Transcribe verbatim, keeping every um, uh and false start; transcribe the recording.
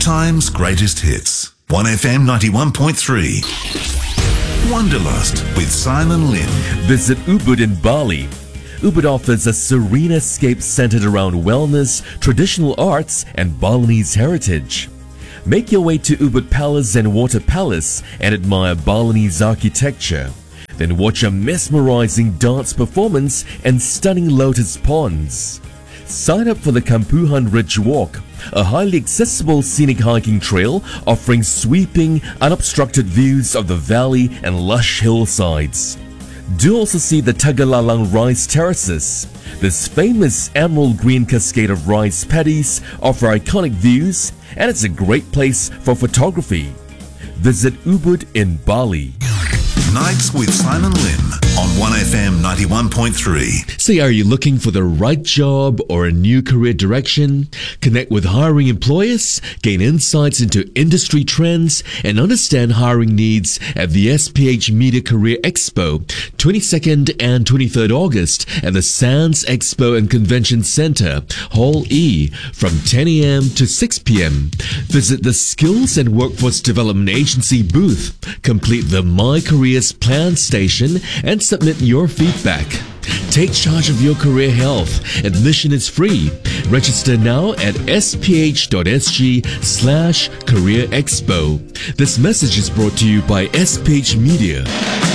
time's greatest hits. one F M ninety-one point three. Wanderlust with Simon Lim. Visit Ubud in Bali. Ubud offers a serene escape centered around wellness, traditional arts, and Balinese heritage. Make your way to Ubud Palace and Water Palace and admire Balinese architecture. Then watch a mesmerizing dance performance and stunning lotus ponds. Sign up for the Kampuhan Ridge Walk, a highly accessible scenic hiking trail offering sweeping, unobstructed views of the valley and lush hillsides. Do also see the Tagalalang rice terraces. This famous emerald green cascade of rice paddies offer iconic views, and it's a great place for photography. Visit Ubud in Bali. Nights with Simon Lim on one F M ninety-one point three. Say, are you looking for the right job or a new career direction? Connect with hiring employers, gain insights into industry trends, and understand hiring needs at the S P H Media Career Expo, twenty-second and twenty-third August at the Sands Expo and Convention Center, Hall E, from ten A M to six P M Visit the Skills and Workforce Development Agency booth, complete the My Careers Plan station, and submit your feedback. Take charge of your career health. Admission is free. Register now at sph.sg slash career expo. This message is brought to you by S P H Media.